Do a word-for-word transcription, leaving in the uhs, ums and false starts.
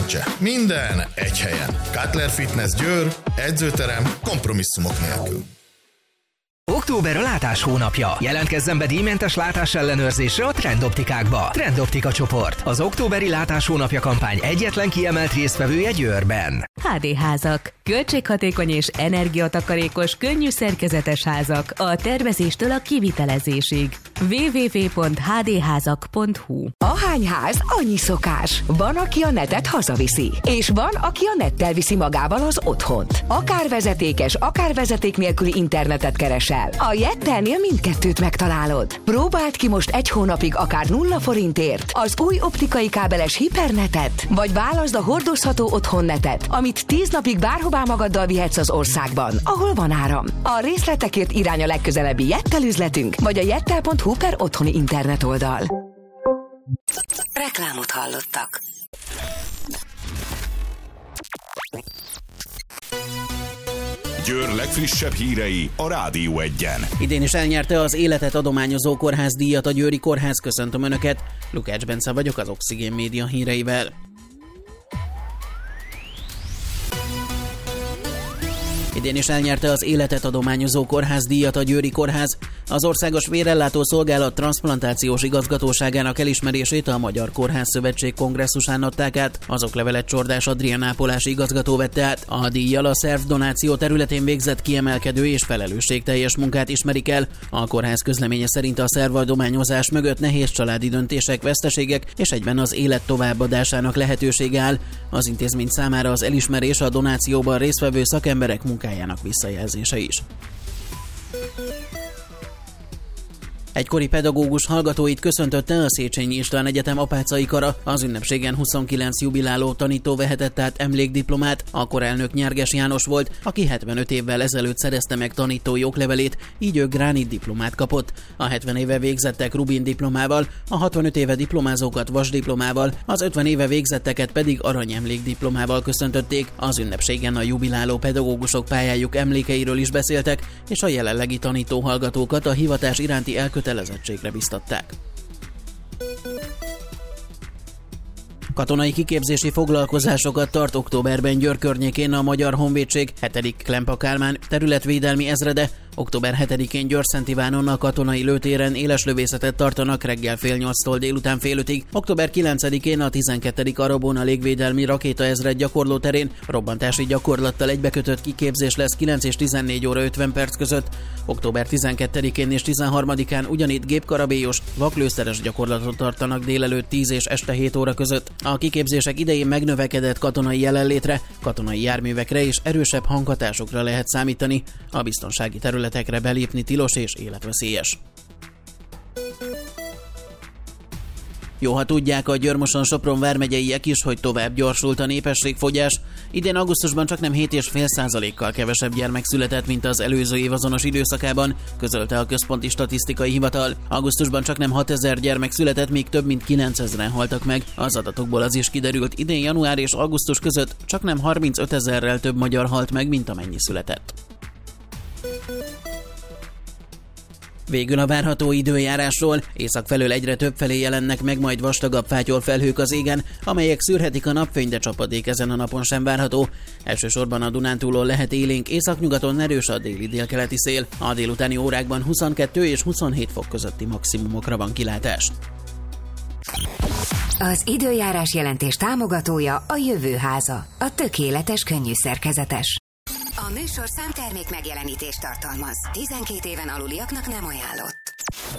döntse. Minden egy helyen. Cutler Fitness Győr, edzőterem, kompromisszumok nélkül. Október a látás hónapja. Jelentkezzen be díjmentes látás ellenőrzésre a Trend Optikákba. Trend Optika csoport. Az októberi látás hónapja kampány egyetlen kiemelt résztvevője Győrben. há dé házak. Költséghatékony és energiatakarékos, könnyű szerkezetes házak a tervezéstől a kivitelezésig. double-u double-u double-u pont há dé házak pont hú. Ahány ház, annyi szokás. Van, aki a netet hazaviszi, és van, aki a nettel viszi magával az otthont. Akár vezetékes, akár vezeték nélküli internetet keresel. A Jettelnél mindkettőt megtalálod. Próbáld ki most egy hónapig akár nulla forintért az új optikai kábeles hipernetet, vagy válaszd a hordozható otthonnetet, amit tíz napig bárhová magaddal vihetsz az országban, ahol van áram. A részletekért irány a legközelebbi Jettel üzletünk, vagy a jettel pont hú per otthoni internet oldal. Reklámot hallottak. Győr legfrissebb hírei a Rádió Egyen. Idén is elnyerte az Életet adományozó kórház díjat a Győri Kórház. Köszöntöm Önöket, Lukács Bence vagyok az Oxigén Média híreivel. Idén is elnyerte az Életet adományozó kórház díjat a Győri Kórház. Az Országos Vérellátó Szolgálat transzplantációs igazgatóságának elismerését a Magyar Kórház Szövetség kongresszusán adták át. Az oklevelet Csordás Adrián ápolási igazgató vette át. A díjjal a szervdonáció területén végzett kiemelkedő és felelősségteljes munkát ismerik el. A kórház közleménye szerint a szervadományozás mögött nehéz családi döntések, veszteségek és egyben az élet továbbadásának lehetősége áll. Az intézmény számára az elismerés a donációban résztvevő szakemberek munkájának visszajelzése is. Egykori pedagógus hallgatóit köszöntötte a Széchenyi István Egyetem apácai kara. Az ünnepségen huszonkilenc jubiláló tanító vehetett át emlékdiplomát. A korelnök Nyerges János volt, aki hetvenöt évvel ezelőtt szerezte meg tanítói oklevelét, így ő gránit diplomát kapott. A hetven éve végzettek Rubin diplomával, a hatvanöt éve diplomázókat vasdiplomával, az ötven éve végzetteket pedig aranyemlékdiplomával köszöntötték. Az ünnepségen a jubiláló pedagógusok pályájuk emlékeiről is beszéltek, és a jelenlegi tanító hallgatókat a hivatás iránti elkötelezettségre kötelezettségre biztatták. Katonai kiképzési foglalkozásokat tart októberben Győr környékén a Magyar Honvédség hetedik Klempa Kálmán területvédelmi ezrede. október hetedikén Győr-Szent Ivánon a katonai lőtéren éles lövészetet tartanak reggel fél nyolctól délután fél ötig. október kilencedikén a tizenkettedik Arabon a légvédelmi rakétaezred gyakorlóterén robbantási gyakorlattal egybekötött kiképzés lesz kilenc és tizennégy óra ötven perc között. október tizenkettedikén és tizenharmadikán ugyanitt gépkarabélyos, vaklőszeres gyakorlatot tartanak délelőtt tíz és este hét óra között. A kiképzések idején megnövekedett katonai jelenlétre, katonai járművekre és erősebb hanghatásokra lehet számítani. A biztonsági területekre belépni tilos és életveszélyes. Jó, ha tudják a Győr-Moson-Sopron vármegyeiek is, hogy tovább gyorsult a népességfogyás. Idén augusztusban csaknem hét egész öt százalékkal kevesebb gyermek született, mint az előző év azonos időszakában, közölte a Központi Statisztikai Hivatal. Augusztusban csaknem hatezer gyermek született, míg több mint kilencezren haltak meg. Az adatokból az is kiderült, idén január és augusztus között csaknem harmincötezerrel több magyar halt meg, mint amennyi született. Végül a várható időjárásról. Észak felől egyre több felé jelennek meg majd vastagabb fátyolfelhők az égen, amelyek szűrhetik a napfényt, de csapadék ezen a napon sem várható. Elsősorban a Dunántúlon lehet élénk, északnyugaton erős a déli délkeleti szél. A délutáni órákban huszonkettő és huszonhét fok közötti maximumokra van kilátás. Az időjárás jelentés támogatója a Jövőháza, a tökéletes könnyű szerkezetes. A műsor számtermék megjelenítést tartalmaz. tizenkét éven aluliaknak nem ajánlott.